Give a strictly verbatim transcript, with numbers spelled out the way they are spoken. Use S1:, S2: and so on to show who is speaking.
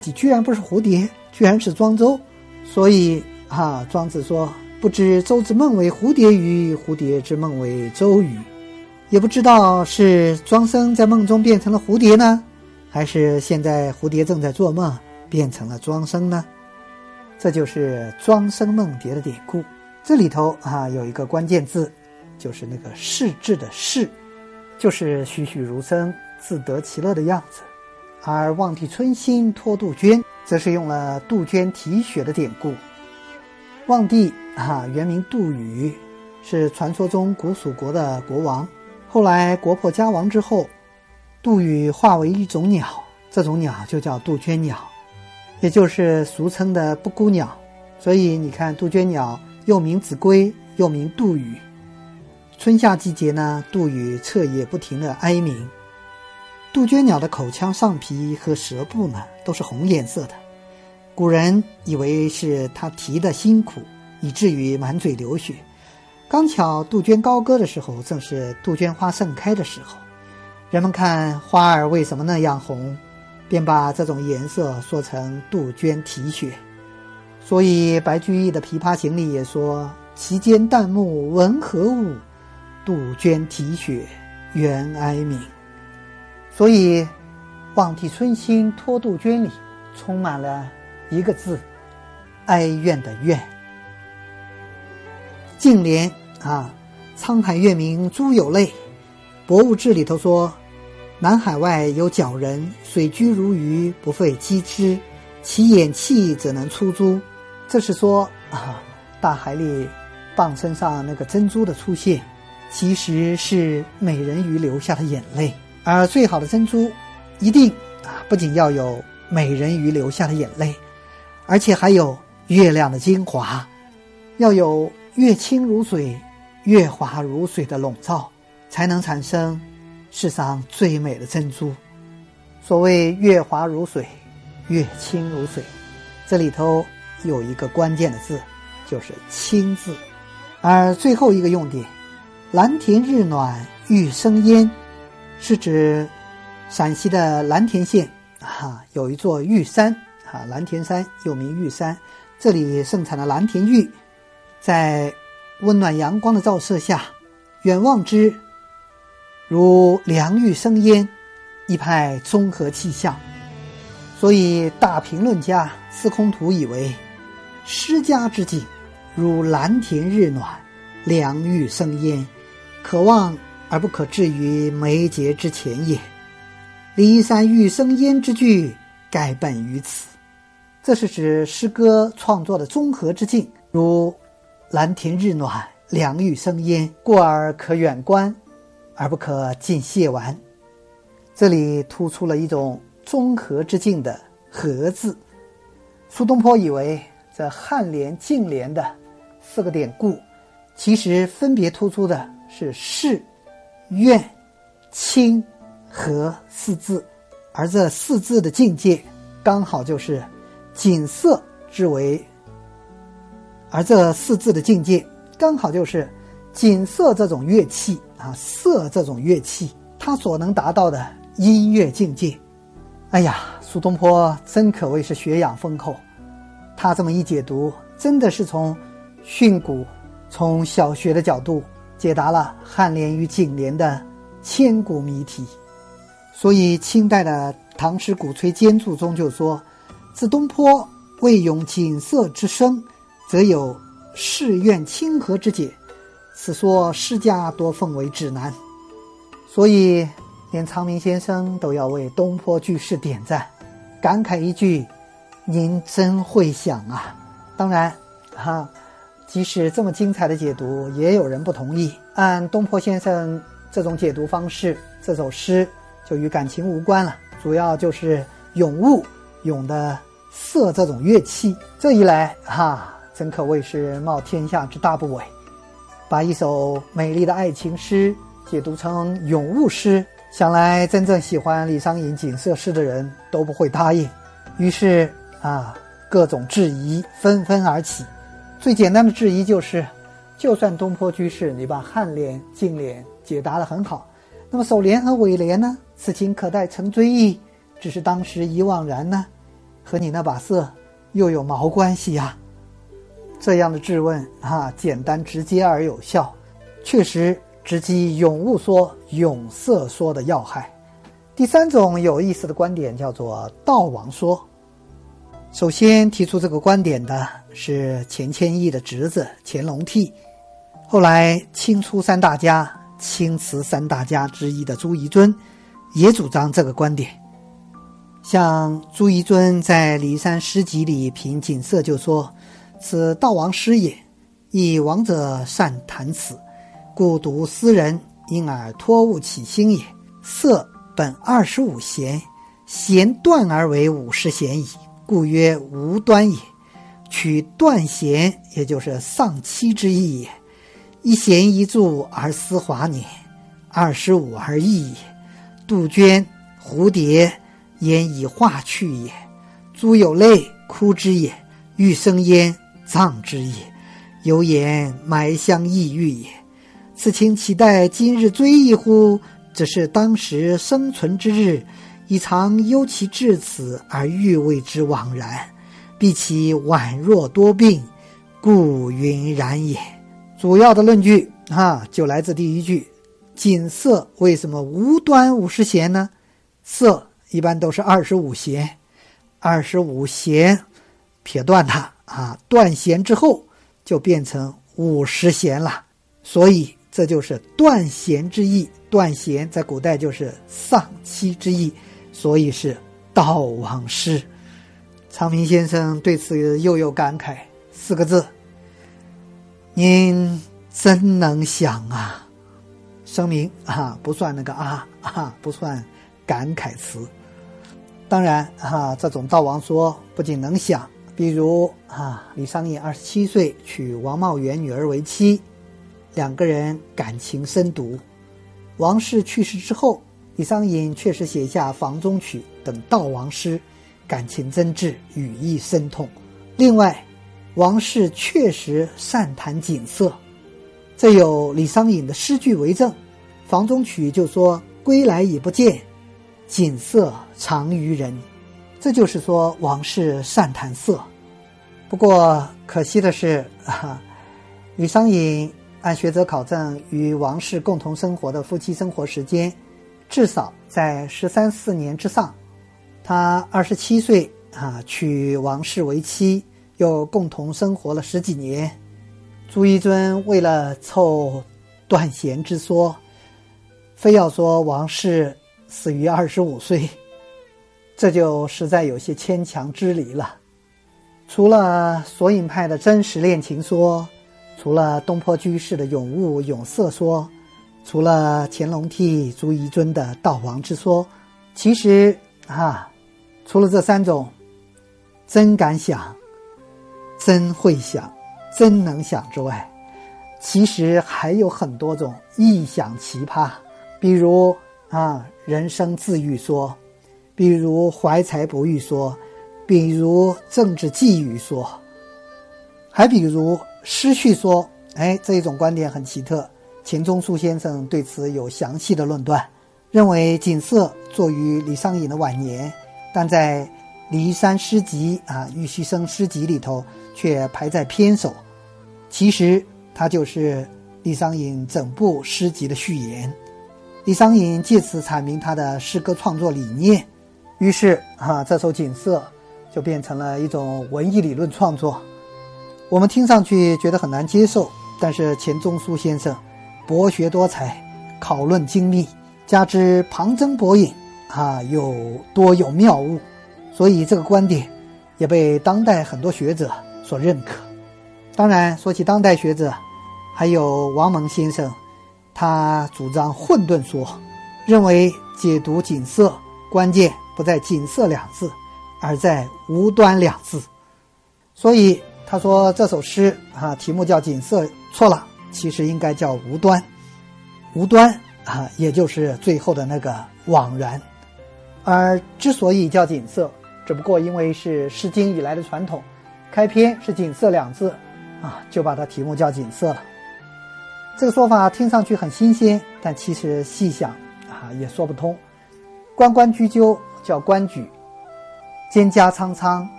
S1: 你居然不是蝴蝶，居然是庄周。所以啊，庄子说，不知周之梦为蝴蝶鱼，蝴蝶之梦为周鱼。也不知道是庄生在梦中变成了蝴蝶呢，还是现在蝴蝶正在做梦变成了庄生呢？这就是庄生梦蝶的典故。这里头啊有一个关键字，就是那个适志的适，就是栩栩如生自得其乐的样子。而望帝春心托杜鹃则是用了杜鹃啼血的典故。望帝啊原名杜宇，是传说中古蜀国的国王。后来国破家亡之后，杜宇化为一种鸟，这种鸟就叫杜鹃鸟，也就是俗称的布谷鸟。所以你看，杜鹃鸟又名子规，又名杜宇。春夏季节呢，杜宇彻夜不停地哀鸣。杜鹃鸟的口腔上皮和舌部呢都是红颜色的，古人以为是它啼得辛苦，以至于满嘴流血。刚巧杜鹃高歌的时候，正是杜鹃花盛开的时候，人们看花儿为什么那样红，便把这种颜色说成杜鹃啼血。所以白居易的《琵琶行》里也说，其间旦暮闻何物，杜鹃啼血猿哀鸣。所以望帝春心托杜鹃里充满了一个字，哀怨的怨。净莲啊，沧海月明珠有泪。博物志里头说，南海外有鲛人，水居如鱼，不费机知，其眼气则能出珠。这是说啊，大海里蚌身上那个珍珠的出现，其实是美人鱼流下的眼泪。而最好的珍珠一定啊，不仅要有美人鱼流下的眼泪，而且还有月亮的精华，要有月清如水月华如水的笼罩，才能产生世上最美的珍珠。所谓月华如水月清如水，这里头有一个关键的字，就是清字。而最后一个用点，蓝田日暖玉生烟，是指陕西的蓝田县啊，有一座玉山啊，蓝田山又名玉山，这里盛产的蓝田玉，在温暖阳光的照射下，远望之如凉玉生烟，一派综合气象。所以大评论家司空图以为，诗家之景如蓝田日暖凉玉生烟，可望而不可至于眉睫之前也。骊山玉生烟之句，盖本于此。这是指诗歌创作的综合之境，如蓝田日暖凉玉生烟，过而可远观，而不可尽亵玩。这里突出了一种综合之境的和字。苏东坡以为这颔联净联的四个典故，其实分别突出的是适、怨、清、和四字，而这四字的境界刚好就是景色之为，而这四字的境界刚好就是景色这种乐器啊，色这种乐器它所能达到的音乐境界。哎呀，苏东坡真可谓是学养丰厚，他这么一解读，真的是从训诂、从小学的角度解答了颔联与颈联的千古谜题。所以清代的唐诗鼓吹兼注中就说，自东坡未咏景色之声，则有世怨清和之解，此说诗家多奉为指南。所以连苍明先生都要为东坡句式点赞，感慨一句，您真会想啊。当然哈，即使这么精彩的解读，也有人不同意。按东坡先生这种解读方式，这首诗就与感情无关了，主要就是咏物，咏的瑟这种乐器。这一来哈，真可谓是冒天下之大不韪，把一首美丽的爱情诗解读成咏物诗，想来真正喜欢李商隐景色诗的人都不会答应。于是啊，各种质疑纷纷而起。最简单的质疑就是，就算东坡居士你把颔联、颈联解答得很好，那么首联和尾联呢，此情可待成追忆，只是当时已惘然呢？ 和你那把色又有毛关系呀？这样的质问啊，简单直接而有效，确实直击咏物说、咏色说的要害。第三种有意思的观点叫做道王说。首先提出这个观点的是钱谦益的侄子钱龙倜，后来清初三大家、青瓷三大家之一的朱彝尊也主张这个观点。像朱彝尊在《骊山诗集》里评景色就说：“此道王诗也，亦王者善谈此，故读斯人，因而托物起心也。色本二十五弦，弦断而为五十弦矣，故曰无端也。取断弦，也就是丧期之意也。一弦一柱而思华年，二十五而异也。杜鹃、蝴蝶焉以化去也，珠有泪，哭之也；玉生烟，葬之也。犹言埋香异域也。此情岂待今日追忆乎？只是当时生存之日，已常忧其至此而欲为之枉然，必其宛若多病，故云然也。”主要的论据啊，就来自第一句：锦瑟为什么无端五十弦呢？瑟一般都是二十五弦，二十五弦撇断它啊，断弦之后就变成五十弦了，所以这就是断弦之意。断弦在古代就是丧期之意，所以是悼亡诗。昌平先生对此又有感慨，四个字：您真能想啊！声明啊，不算那个啊啊，不算感慨词。当然啊，这种悼亡说不仅能想，比如啊，李商隐二十七岁娶王茂元女儿为妻，两个人感情深笃。王氏去世之后，李商隐确实写下《房中曲》等悼亡诗，感情真挚，语意深痛。另外，王氏确实善谈景色，这有李商隐的诗句为证。《房中曲》就说：“归来已不见，景色长于人。”这就是说王氏善谈色。不过可惜的是啊，李商隐按学者考证，与王氏共同生活的夫妻生活时间至少在十三四年之上。他二十七岁啊娶王氏为妻，又共同生活了十几年。朱彝尊为了凑断弦之说，非要说王氏死于二十五岁，这就实在有些牵强之离了。除了索引派的真实恋情说，除了东坡居士的咏物咏色说，除了乾隆倜、朱彝尊的悼亡之说，其实啊，除了这三种真敢想、真会想、真能想之外，其实还有很多种异想奇葩。比如啊，人生自喻说，比如怀才不遇说，比如政治寄语说，还比如诗序说。哎，这一种观点很奇特，钱钟书先生对此有详细的论断，认为景色作于李商隐的晚年，但在《骊山诗集》啊《玉虚生诗集》里头却排在篇首。其实它就是李商隐整部诗集的序言。李商隐借此阐明他的诗歌创作理念，于是啊，这首景色就变成了一种文艺理论创作。我们听上去觉得很难接受，但是钱钟书先生博学多才，考论精密，加之旁征博引啊，有多有妙悟，所以这个观点也被当代很多学者所认可。当然，说起当代学者，还有王蒙先生，他主张混沌说，认为解读景色关键不在景色两字，而在无端两字。所以他说这首诗啊，题目叫景色，错了，其实应该叫无端。无端啊，也就是最后的那个枉然。而之所以叫景色，只不过因为是诗经以来的传统，开篇是景色两字啊，就把它题目叫景色了。这个说法听上去很新鲜，但其实细想啊，也说不通。关关雎鸠叫关雎， 蒹葭苍苍，